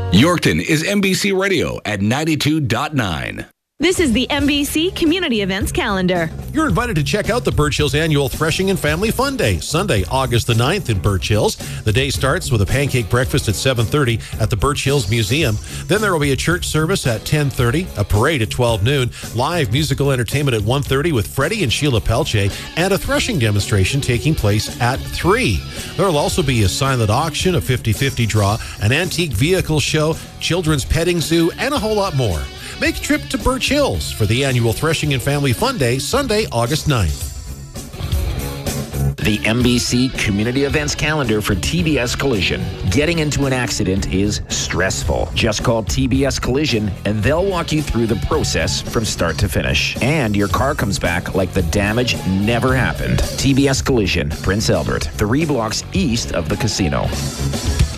Yorkton is NBC Radio at 92.9. This is the NBC Community Events Calendar. You're invited to check out the Birch Hills Annual Threshing and Family Fun Day, Sunday, August the 9th in Birch Hills. The day starts with a pancake breakfast at 7:30 at the Birch Hills Museum. Then there will be a church service at 10:30, a parade at 12 noon, live musical entertainment at 1:30 with Freddie and Sheila Pelche, and a threshing demonstration taking place at 3. There will also be a silent auction, a 50-50 draw, an antique vehicle show, children's petting zoo, and a whole lot more. Make a trip to Birch Hills for the annual Threshing and Family Fun Day, Sunday, August 9th. The NBC Community Events Calendar for TBS Collision. Getting into an accident is stressful. Just call TBS Collision and they'll walk you through the process from start to finish. And your car comes back like the damage never happened. TBS Collision, Prince Albert, 3 blocks east of the casino.